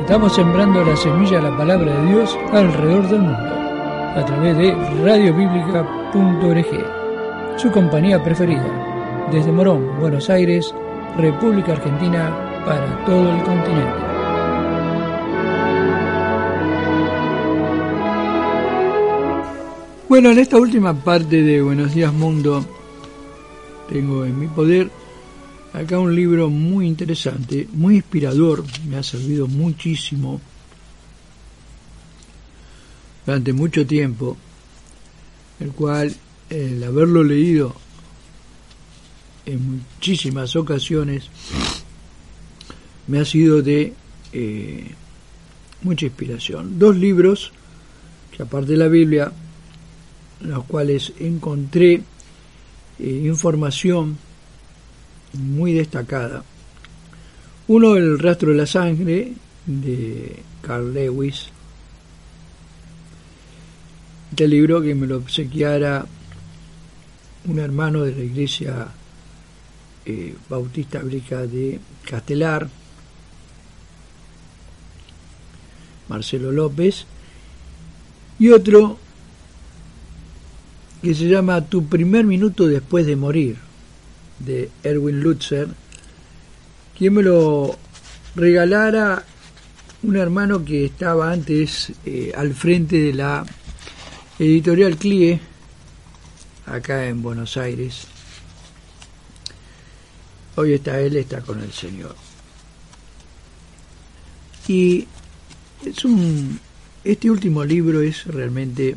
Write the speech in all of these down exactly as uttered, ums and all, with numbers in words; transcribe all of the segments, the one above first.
Estamos sembrando la semilla de la palabra de Dios alrededor del mundo, a través de radio bíblica punto org, su compañía preferida, desde Morón, Buenos Aires, República Argentina, para todo el continente. Bueno, en esta última parte de Buenos Días Mundo, tengo en mi poder acá un libro muy interesante, muy inspirador, me ha servido muchísimo durante mucho tiempo, el cual, el haberlo leído en muchísimas ocasiones, me ha sido de eh, mucha inspiración. Dos libros que, aparte de la Biblia, en los cuales encontré eh, información muy destacada. Uno, El rastro de la sangre, de Carl Lewis. Este libro que me lo obsequiara un hermano de la iglesia eh, bautista bíblica de Castelar, Marcelo López, y otro que se llama Tu primer minuto después de morir, de Erwin Lutzer, quien me lo regalara un hermano que estaba antes eh, al frente de la editorial C L I E, acá en Buenos Aires. Hoy está él, está con el Señor. Y es un, este último libro es realmente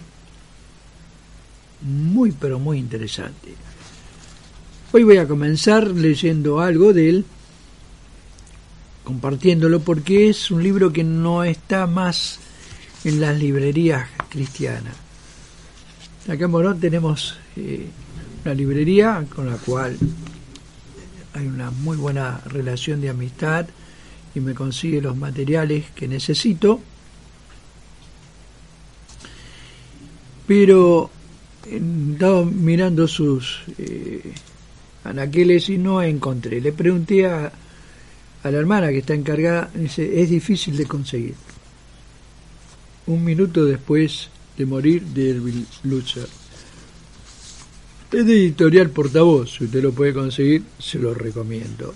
muy, pero muy interesante. Hoy voy a comenzar leyendo algo de él, compartiéndolo, porque es un libro que no está más en las librerías cristianas. Acá en Morón tenemos eh, una librería con la cual hay una muy buena relación de amistad y me consigue los materiales que necesito, pero he estado mirando sus eh, anaqueles y no encontré. Le pregunté a, a la hermana que está encargada, dice, es difícil de conseguir. Un minuto después de morir, de Erwin Lutzer. Es de Editorial Portavoz, si usted lo puede conseguir, se lo recomiendo.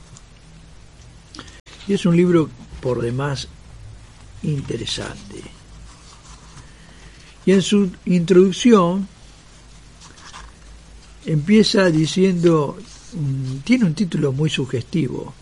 Y es un libro por demás interesante. Y en su introducción empieza diciendo, tiene un título muy sugestivo,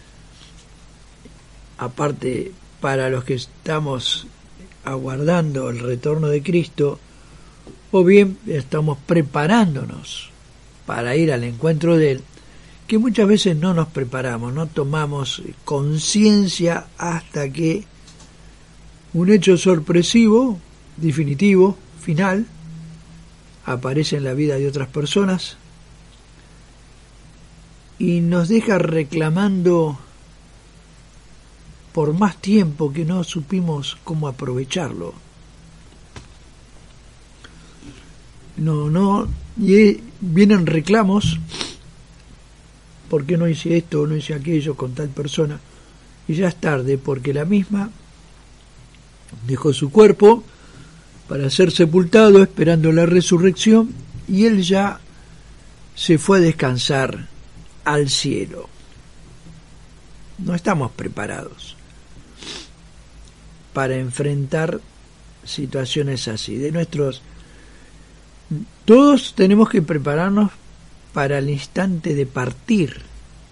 aparte para los que estamos aguardando el retorno de Cristo, o bien estamos preparándonos para ir al encuentro de Él, que muchas veces no nos preparamos, no tomamos conciencia hasta que un hecho sorpresivo, definitivo, final, aparece en la vida de otras personas y nos deja reclamando por más tiempo que no supimos cómo aprovecharlo. No, no, y vienen reclamos, ¿por qué no hice esto o no hice aquello con tal persona? Y ya es tarde, porque la misma dejó su cuerpo para ser sepultado esperando la resurrección, y él ya se fue a descansar al cielo. No estamos preparados para enfrentar situaciones así. De nuestros, todos tenemos que prepararnos para el instante de partir.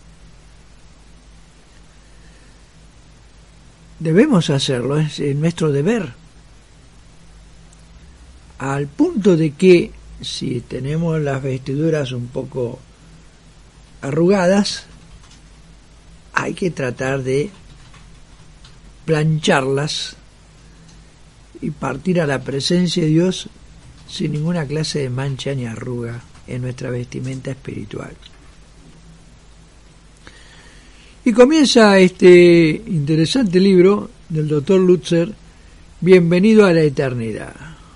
Debemos hacerlo, es nuestro deber. Al punto de que si tenemos las vestiduras un poco arrugadas, hay que tratar de plancharlas y partir a la presencia de Dios sin ninguna clase de mancha ni arruga en nuestra vestimenta espiritual. Y comienza este interesante libro del doctor Lutzer, Bienvenido a la eternidad.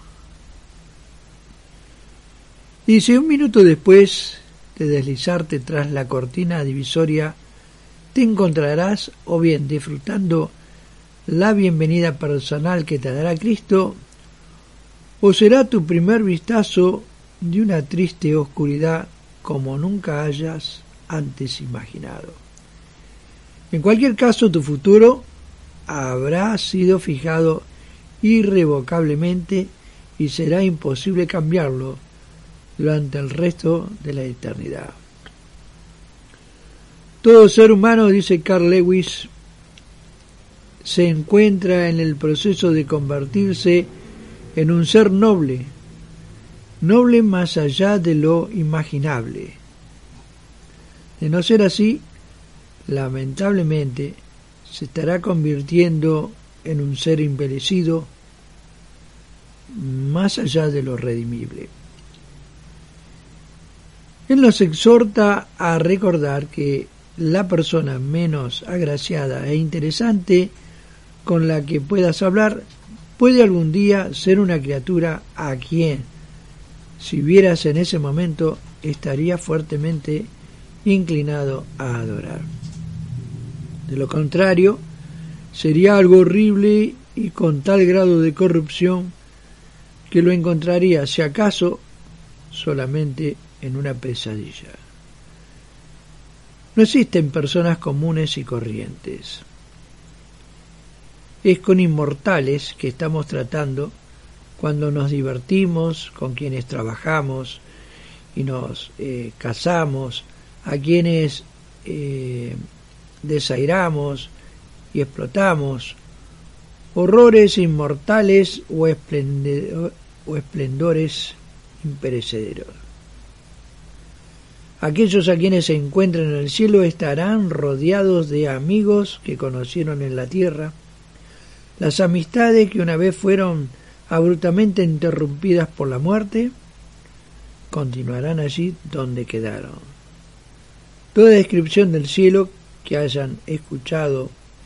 Dice, un minuto después de deslizarte tras la cortina divisoria, te encontrarás o bien disfrutando la bienvenida personal que te dará Cristo, o será tu primer vistazo de una triste oscuridad como nunca hayas antes imaginado. En cualquier caso, tu futuro habrá sido fijado irrevocablemente y será imposible cambiarlo durante el resto de la eternidad. Todo ser humano, dice Carl Lewis, se encuentra en el proceso de convertirse en un ser noble, noble más allá de lo imaginable. De no ser así, lamentablemente, se estará convirtiendo en un ser envilecido más allá de lo redimible. Él nos exhorta a recordar que la persona menos agraciada e interesante con la que puedas hablar puede algún día ser una criatura a quien, si vieras en ese momento, estaría fuertemente inclinado a adorar. De lo contrario, sería algo horrible y con tal grado de corrupción que lo encontraría, si acaso, solamente en una pesadilla. No existen personas comunes y corrientes. Es con inmortales que estamos tratando cuando nos divertimos, con quienes trabajamos y nos eh, casamos, a quienes eh, desairamos y explotamos, horrores inmortales o, esplendor, o esplendores imperecederos. Aquellos a quienes se encuentran en el cielo estarán rodeados de amigos que conocieron en la tierra. Las amistades que una vez fueron abruptamente interrumpidas por la muerte continuarán allí donde quedaron. Toda descripción del cielo que hayan escuchado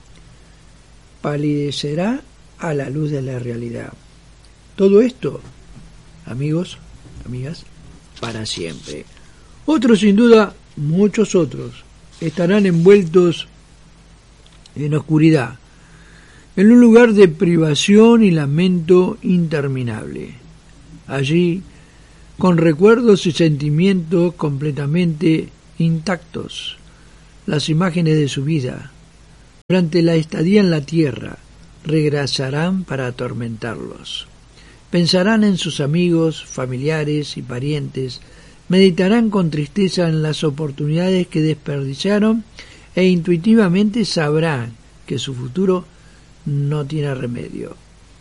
palidecerá a la luz de la realidad. Todo esto, amigos, amigas, para siempre. Otros, sin duda, muchos otros, estarán envueltos en oscuridad, en un lugar de privación y lamento interminable. Allí, con recuerdos y sentimientos completamente intactos, las imágenes de su vida, durante la estadía en la tierra, regresarán para atormentarlos. Pensarán en sus amigos, familiares y parientes, meditarán con tristeza en las oportunidades que desperdiciaron e intuitivamente sabrán que su futuro no tiene remedio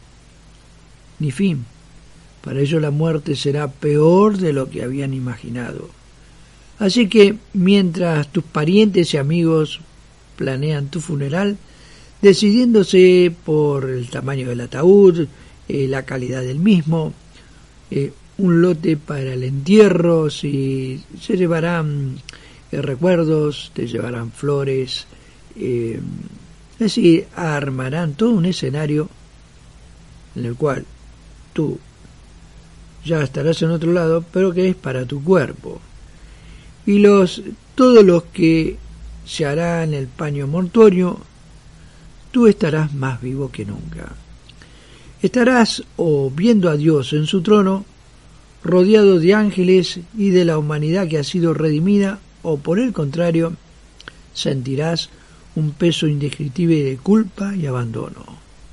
ni fin. Para ellos la muerte será peor de lo que habían imaginado. Así que mientras tus parientes y amigos planean tu funeral, decidiéndose por el tamaño del ataúd, eh, la calidad del mismo, eh, un lote para el entierro, si se llevarán eh, recuerdos, te llevarán flores, eh, es decir, armarán todo un escenario en el cual tú ya estarás en otro lado, pero que es para tu cuerpo. Y los todos los que se harán el paño mortuorio, tú estarás más vivo que nunca. Estarás o viendo a Dios en su trono, rodeado de ángeles y de la humanidad que ha sido redimida, o por el contrario, sentirás un peso indescriptible de culpa y abandono.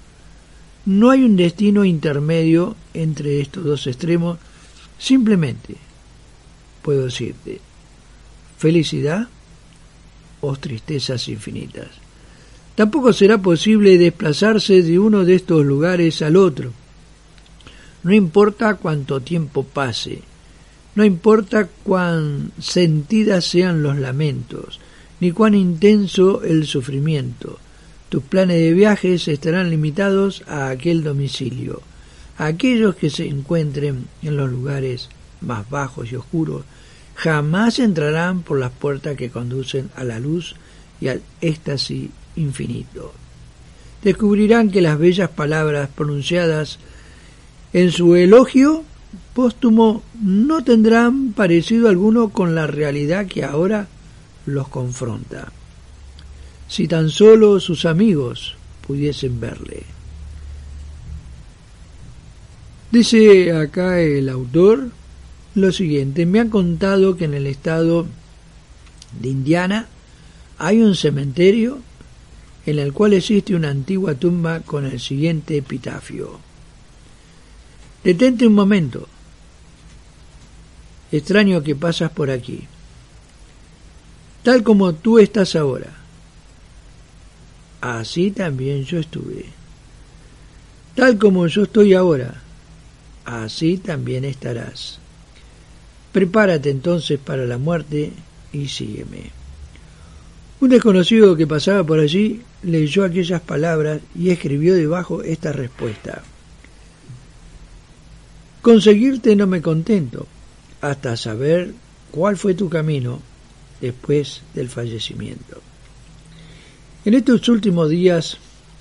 No hay un destino intermedio entre estos dos extremos, simplemente puedo decirte felicidad o tristezas infinitas. Tampoco será posible desplazarse de uno de estos lugares al otro. No importa cuánto tiempo pase, no importa cuán sentidas sean los lamentos, ni cuán intenso el sufrimiento, tus planes de viajes estarán limitados a aquel domicilio. Aquellos que se encuentren en los lugares más bajos y oscuros jamás entrarán por las puertas que conducen a la luz y al éxtasis infinito. Descubrirán que las bellas palabras pronunciadas en su elogio póstumo no tendrán parecido alguno con la realidad que ahora los confronta. Si tan solo sus amigos pudiesen verle. Dice acá el autor lo siguiente: me han contado que en el estado de Indiana hay un cementerio en el cual existe una antigua tumba con el siguiente epitafio: detente un momento, extraño que pasas por aquí, tal como tú estás ahora, así también yo estuve, tal como yo estoy ahora, así también estarás. Prepárate entonces para la muerte y sígueme. Un desconocido que pasaba por allí leyó aquellas palabras y escribió debajo esta respuesta: conseguirte no me contento hasta saber cuál fue tu camino después del fallecimiento. En estos últimos días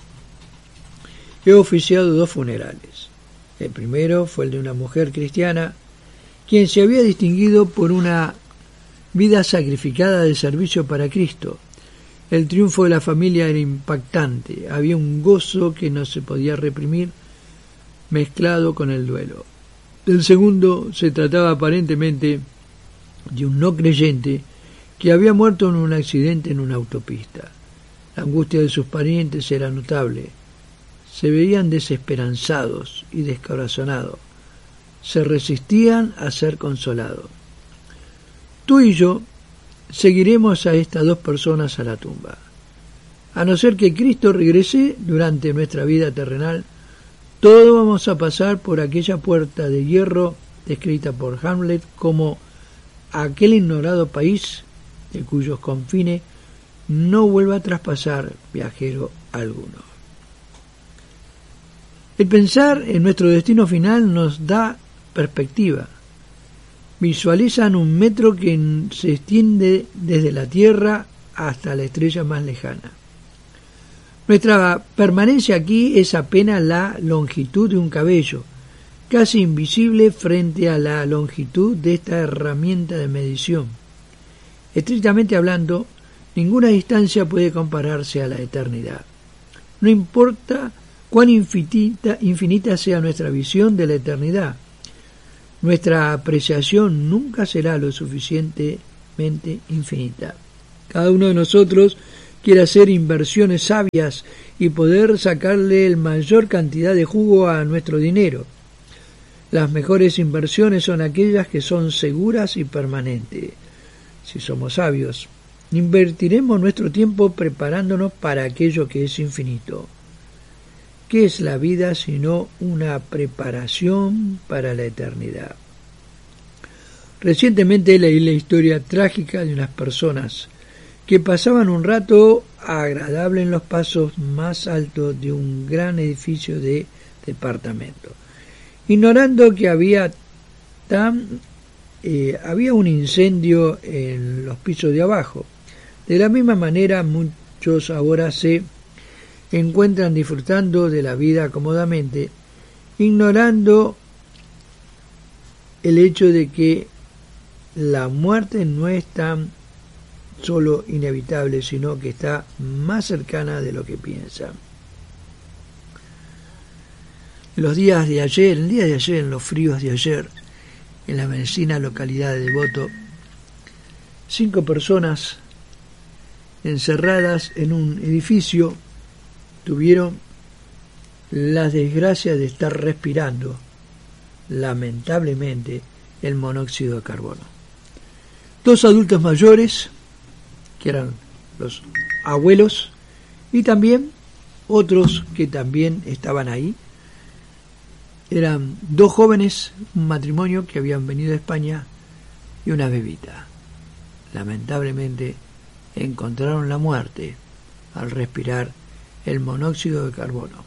he oficiado dos funerales. El primero fue el de una mujer cristiana quien se había distinguido por una vida sacrificada de servicio para Cristo. El triunfo de la familia era impactante, había un gozo que no se podía reprimir, mezclado con el duelo. Del segundo se trataba aparentemente de un no creyente que había muerto en un accidente en una autopista. La angustia de sus parientes era notable. Se veían desesperanzados y descorazonados. Se resistían a ser consolados. Tú y yo seguiremos a estas dos personas a la tumba. A no ser que Cristo regrese durante nuestra vida terrenal, todos vamos a pasar por aquella puerta de hierro descrita por Hamlet como aquel ignorado país de cuyos confines no vuelva a traspasar viajero alguno. El pensar en nuestro destino final nos da perspectiva. Visualizan un metro que se extiende desde la Tierra hasta la estrella más lejana. Nuestra permanencia aquí es apenas la longitud de un cabello, casi invisible frente a la longitud de esta herramienta de medición. Estrictamente hablando, ninguna distancia puede compararse a la eternidad. No importa cuán infinita, infinita sea nuestra visión de la eternidad, nuestra apreciación nunca será lo suficientemente infinita. Cada uno de nosotros quiere hacer inversiones sabias y poder sacarle la mayor cantidad de jugo a nuestro dinero. Las mejores inversiones son aquellas que son seguras y permanentes. Si somos sabios, invertiremos nuestro tiempo preparándonos para aquello que es infinito. ¿Qué es la vida sino una preparación para la eternidad? Recientemente leí la historia trágica de unas personas que pasaban un rato agradable en los pasos más altos de un gran edificio de departamento, ignorando que había, tan, eh, había un incendio en los pisos de abajo. De la misma manera, muchos ahora se encuentran disfrutando de la vida cómodamente, ignorando el hecho de que la muerte no es tan solo inevitable, sino que está más cercana de lo que piensan. En los días de ayer, el día de ayer, en los fríos de ayer, en la vecina localidad de Devoto, cinco personas encerradas en un edificio tuvieron la desgracia de estar respirando, lamentablemente, el monóxido de carbono. Dos adultos mayores, que eran los abuelos, y también otros que también estaban ahí. Eran dos jóvenes, un matrimonio que habían venido de España y una bebita. Lamentablemente encontraron la muerte al respirar el monóxido de carbono.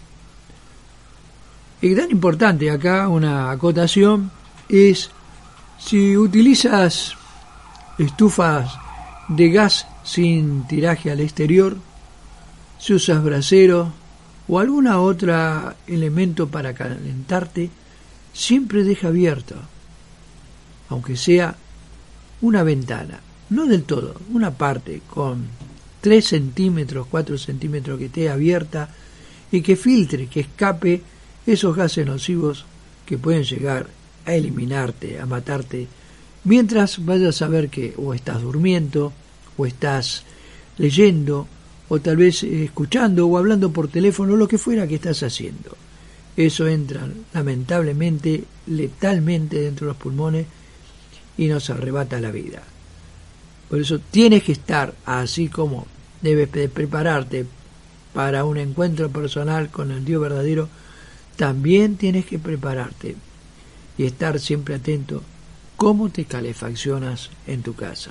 Y tan importante acá, una acotación, es si utilizas estufas de gas sin tiraje al exterior, si usas brasero o alguna otra elemento para calentarte, siempre deja abierto, aunque sea una ventana, no del todo, una parte con tres centímetros, cuatro centímetros que esté abierta y que filtre, que escape esos gases nocivos que pueden llegar a eliminarte, a matarte, mientras vayas a ver que o estás durmiendo, o estás leyendo, o tal vez escuchando o hablando por teléfono, lo que fuera que estás haciendo. Eso entra lamentablemente, letalmente dentro de los pulmones y nos arrebata la vida. Por eso tienes que estar, así como debes de prepararte para un encuentro personal con el Dios verdadero, también tienes que prepararte y estar siempre atento cómo te calefaccionas en tu casa.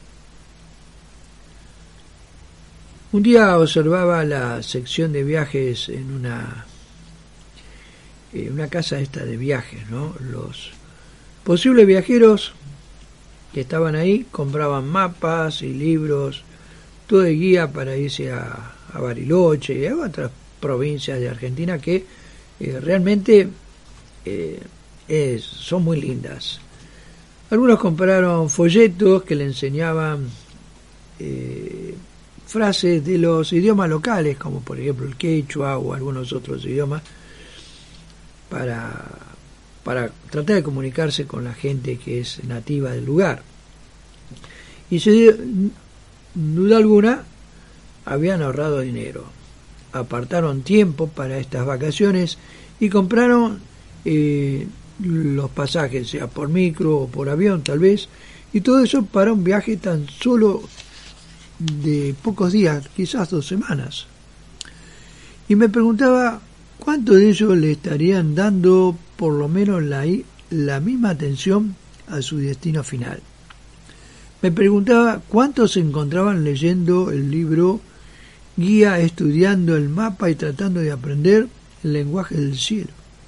Un día observaba la sección de viajes en una eh, una casa esta de viajes, ¿no? Los posibles viajeros que estaban ahí compraban mapas y libros, todo de guía para irse a, a Bariloche y a otras provincias de Argentina que eh, realmente eh, es, son muy lindas. Algunos compraron folletos que le enseñaban eh, frases de los idiomas locales, como por ejemplo el quechua o algunos otros idiomas, para, para tratar de comunicarse con la gente que es nativa del lugar. Y sin duda alguna habían ahorrado dinero, apartaron tiempo para estas vacaciones y compraron eh, los pasajes, sea por micro o por avión tal vez, y todo eso para un viaje tan solo de pocos días, quizás dos semanas. Y me preguntaba cuánto de ellos le estarían dando por lo menos la, la misma atención a su destino final. Me preguntaba cuántos se encontraban leyendo el libro Guía, estudiando el mapa y tratando de aprender el lenguaje del cielo.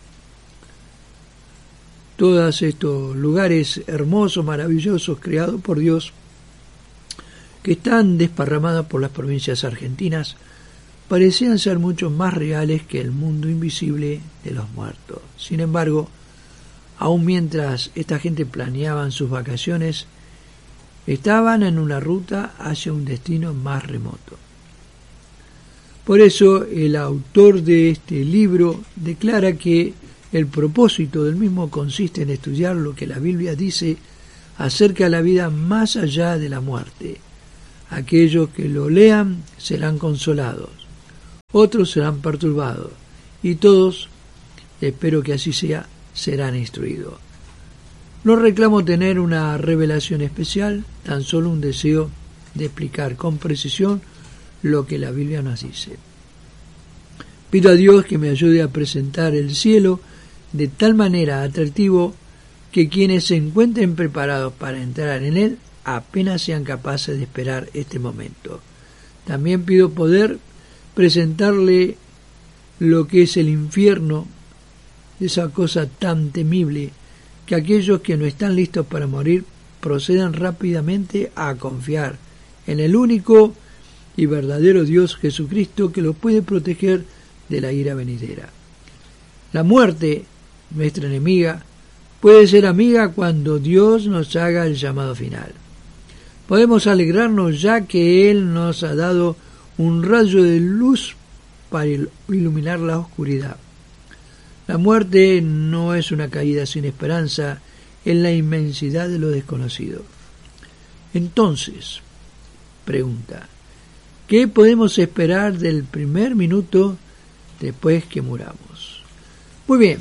Todos estos lugares hermosos, maravillosos, creados por Dios, que están desparramados por las provincias argentinas, parecían ser mucho más reales que el mundo invisible de los muertos. Sin embargo, aun mientras esta gente planeaban sus vacaciones, estaban en una ruta hacia un destino más remoto. Por eso el autor de este libro declara que el propósito del mismo consiste en estudiar lo que la Biblia dice acerca de la vida más allá de la muerte. Aquellos que lo lean serán consolados, otros serán perturbados, y todos, espero que así sea, serán instruidos. No reclamo tener una revelación especial, tan solo un deseo de explicar con precisión lo que la Biblia nos dice. Pido a Dios que me ayude a presentar el cielo de tal manera atractivo que quienes se encuentren preparados para entrar en él apenas sean capaces de esperar este momento. También pido poder presentarle lo que es el infierno, esa cosa tan temible, que aquellos que no están listos para morir procedan rápidamente a confiar en el único y verdadero Dios Jesucristo, que los puede proteger de la ira venidera. La muerte, nuestra enemiga, puede ser amiga cuando Dios nos haga el llamado final. Podemos alegrarnos ya que Él nos ha dado un rayo de luz para iluminar la oscuridad. La muerte no es una caída sin esperanza en la inmensidad de lo desconocido. Entonces, pregunta, ¿qué podemos esperar del primer minuto después que muramos? Muy bien,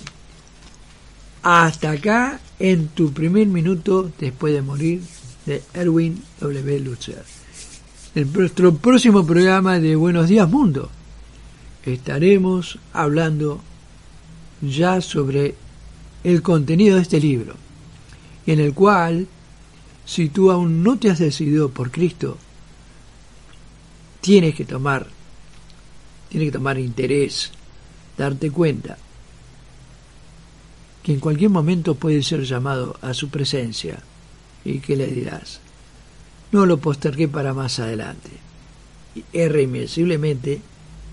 hasta acá en tu primer minuto después de morir, de Erwin W. Lutzer. En nuestro próximo programa de Buenos Días Mundo estaremos hablando ya sobre el contenido de este libro, en el cual, si tú aún no te has decidido por Cristo, tienes que tomar, tienes que tomar interés, darte cuenta que en cualquier momento puede ser llamado a su presencia. ¿Y qué le dirás? No lo postergué para más adelante. Irremisiblemente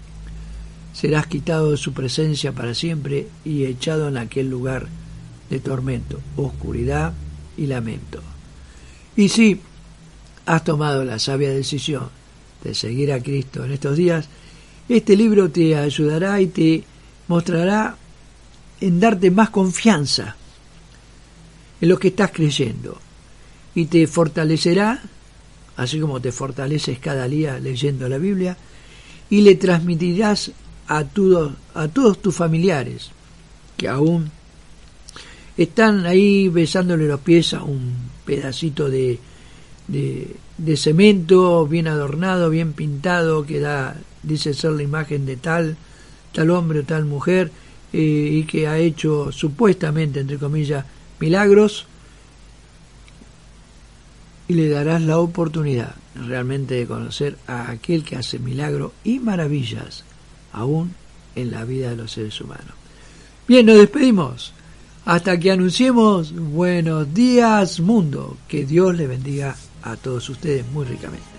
serás quitado de su presencia para siempre y echado en aquel lugar de tormento, oscuridad y lamento. Y si has tomado la sabia decisión de seguir a Cristo en estos días, Este libro te ayudará y te mostrará en darte más confianza en lo que estás creyendo y te fortalecerá, así como te fortaleces cada día leyendo la Biblia, y le transmitirás a, tu, a todos tus familiares que aún están ahí besándole los pies a un pedacito de, de, de cemento bien adornado, bien pintado, que da, dice ser la imagen de tal, tal hombre o tal mujer, eh, y que ha hecho supuestamente, entre comillas, milagros, y le darás la oportunidad realmente de conocer a aquel que hace milagros y maravillas aún en la vida de los seres humanos. Bien, nos despedimos hasta que anunciemos buenos días mundo. Que Dios le bendiga a todos ustedes muy ricamente.